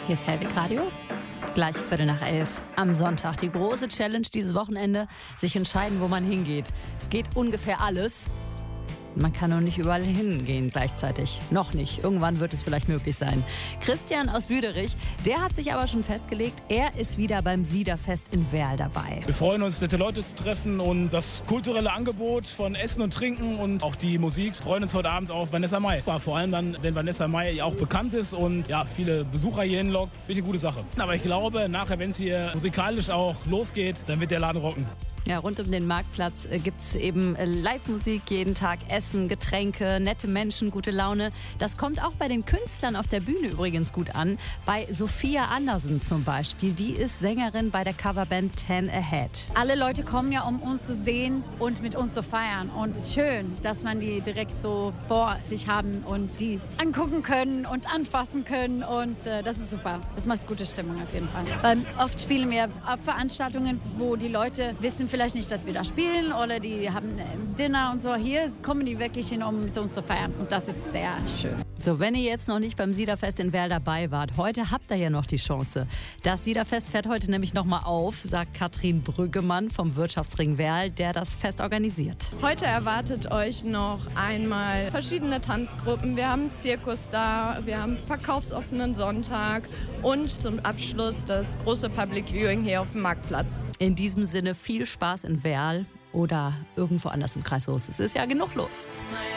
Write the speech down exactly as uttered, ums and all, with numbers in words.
Hier ist Hellweg Radio. Gleich Viertel nach elf am Sonntag. Die große Challenge dieses Wochenende, sich entscheiden, wo man hingeht. Es geht ungefähr alles. Man kann noch nicht überall hingehen gleichzeitig. Noch nicht. Irgendwann wird es vielleicht möglich sein. Christian aus Büderich, der hat sich aber schon festgelegt, er ist wieder beim Siederfest in Werl dabei. Wir freuen uns, nette Leute zu treffen und das kulturelle Angebot von Essen und Trinken und auch die Musik. Wir freuen uns heute Abend auf Vanessa Mai. Vor allem dann, wenn Vanessa Mai auch bekannt ist und ja, viele Besucher hier hinlockt. Finde ich eine gute Sache. Aber ich glaube, nachher, wenn es hier musikalisch auch losgeht, dann wird der Laden rocken. Ja, rund um den Marktplatz äh, gibt es eben äh, Live-Musik jeden Tag, Essen, Getränke, nette Menschen, gute Laune. Das kommt auch bei den Künstlern auf der Bühne übrigens gut an. Bei Sophia Andersen zum Beispiel, die ist Sängerin bei der Coverband Ten Ahead. Alle Leute kommen ja, um uns zu sehen und mit uns zu feiern. Und es ist schön, dass man die direkt so vor sich haben und die angucken können und anfassen können. Und äh, das ist super. Das macht gute Stimmung auf jeden Fall. Weil oft spielen wir auf Veranstaltungen, wo die Leute wissen vielleicht nicht, dass wir da spielen oder die haben ein Dinner und so. Hier kommen die wirklich hin, um mit uns zu feiern. Und das ist sehr schön. So, wenn ihr jetzt noch nicht beim Siederfest in Werl dabei wart, heute habt ihr ja noch die Chance. Das Siederfest fährt heute nämlich nochmal auf, sagt Katrin Brüggemann vom Wirtschaftsring Werl, der das Fest organisiert. Heute erwartet euch noch einmal verschiedene Tanzgruppen. Wir haben Zirkus da, wir haben verkaufsoffenen Sonntag und zum Abschluss das große Public Viewing hier auf dem Marktplatz. In diesem Sinne viel Spaß in Werl oder irgendwo anders im Kreis los. Es ist ja genug los.